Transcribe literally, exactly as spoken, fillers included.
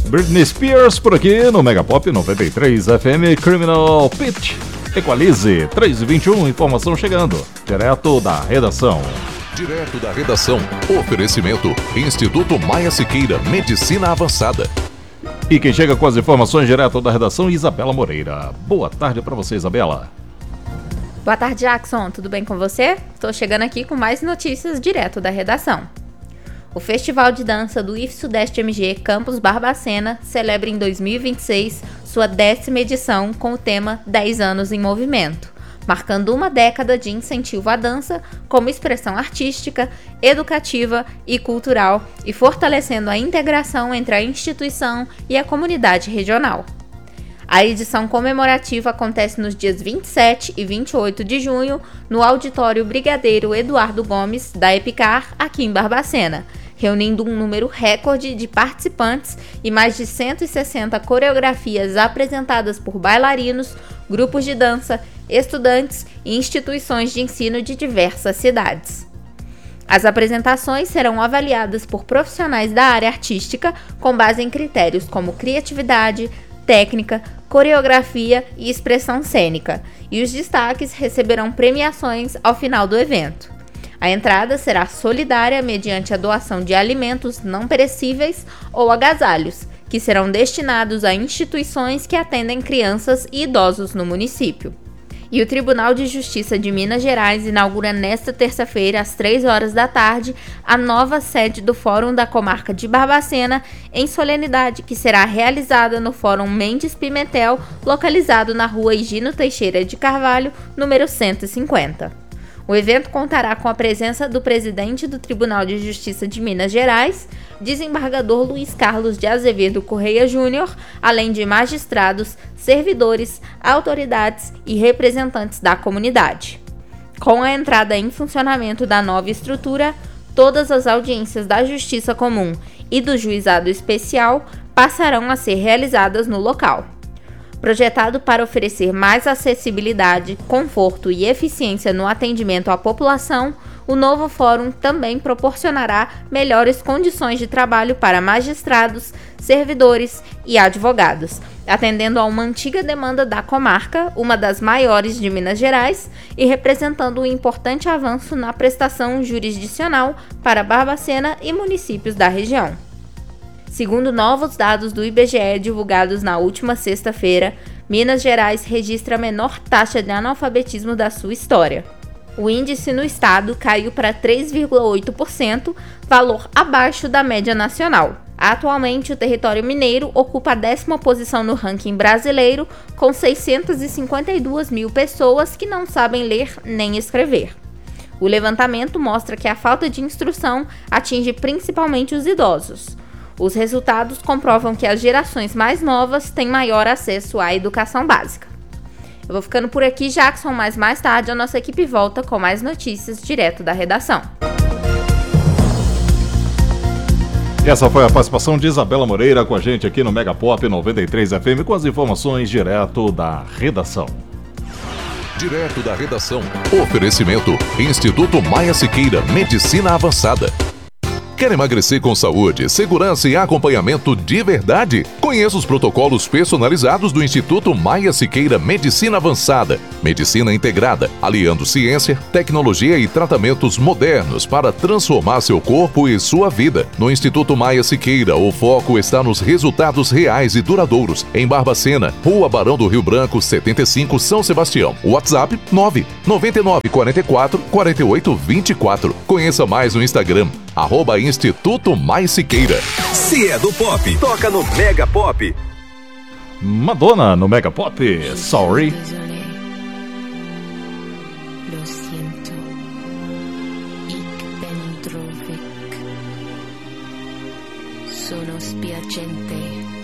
Britney Spears por aqui no Mega Pop noventa e três F M. Criminal Pitch Equalize três e vinte e um, informação chegando direto da redação. Direto da redação, oferecimento Instituto Maia Siqueira, Medicina Avançada. E quem chega com as informações direto da redação, Isabela Moreira. Boa tarde para você, Isabela. Boa tarde, Jackson. Tudo bem com você? Estou chegando aqui com mais notícias direto da redação. O Festival de Dança do I F Sudeste M G Campus Barbacena celebra em dois mil e vinte e seis sua décima edição com o tema dez anos em Movimento, marcando uma década de incentivo à dança como expressão artística, educativa e cultural e fortalecendo a integração entre a instituição e a comunidade regional. A edição comemorativa acontece nos dias vinte e sete e vinte e oito de junho no Auditório Brigadeiro Eduardo Gomes, da Epicar, aqui em Barbacena, reunindo um número recorde de participantes e mais de cento e sessenta coreografias apresentadas por bailarinos, grupos de dança, estudantes e instituições de ensino de diversas cidades. As apresentações serão avaliadas por profissionais da área artística com base em critérios como criatividade, técnica, coreografia e expressão cênica, e os destaques receberão premiações ao final do evento. A entrada será solidária mediante a doação de alimentos não perecíveis ou agasalhos, que serão destinados a instituições que atendem crianças e idosos no município. E o Tribunal de Justiça de Minas Gerais inaugura nesta terça-feira, às três horas da tarde, a nova sede do Fórum da Comarca de Barbacena, em solenidade que será realizada no Fórum Mendes Pimentel, localizado na rua Higino Teixeira de Carvalho, número cento e cinquenta. O evento contará com a presença do presidente do Tribunal de Justiça de Minas Gerais, desembargador Luiz Carlos de Azevedo Correia Júnior, além de magistrados, servidores, autoridades e representantes da comunidade. Com a entrada em funcionamento da nova estrutura, todas as audiências da Justiça Comum e do Juizado Especial passarão a ser realizadas no local. Projetado para oferecer mais acessibilidade, conforto e eficiência no atendimento à população, o novo fórum também proporcionará melhores condições de trabalho para magistrados, servidores e advogados, atendendo a uma antiga demanda da comarca, uma das maiores de Minas Gerais, e representando um importante avanço na prestação jurisdicional para Barbacena e municípios da região. Segundo novos dados do I B G E divulgados na última sexta-feira, Minas Gerais registra a menor taxa de analfabetismo da sua história. O índice no estado caiu para três vírgula oito por cento, valor abaixo da média nacional. Atualmente, o território mineiro ocupa a décima posição no ranking brasileiro, com seiscentas e cinquenta e duas mil pessoas que não sabem ler nem escrever. O levantamento mostra que a falta de instrução atinge principalmente os idosos. Os resultados comprovam que as gerações mais novas têm maior acesso à educação básica. Eu vou ficando por aqui, Jackson, mas mais tarde a nossa equipe volta com mais notícias direto da redação. E essa foi a participação de Isabela Moreira com a gente aqui no Mega Pop noventa e três F M com as informações direto da redação. Direto da redação, oferecimento Instituto Maia Siqueira, Medicina Avançada. Quer emagrecer com saúde, segurança e acompanhamento de verdade? Conheça os protocolos personalizados do Instituto Maia Siqueira Medicina Avançada. Medicina integrada, aliando ciência, tecnologia e tratamentos modernos para transformar seu corpo e sua vida. No Instituto Maia Siqueira, o foco está nos resultados reais e duradouros. Em Barbacena, Rua Barão do Rio Branco, setenta e cinco, São Sebastião. WhatsApp nove nove nove quatro quatro quatro oito dois quatro. Conheça mais no Instagram, arroba Instituto Mais Siqueira. Se é do pop, toca no Mega Pop. Madonna no Mega Pop, Sorry. Lo siento. Ik ben droevig. Sono spiacente.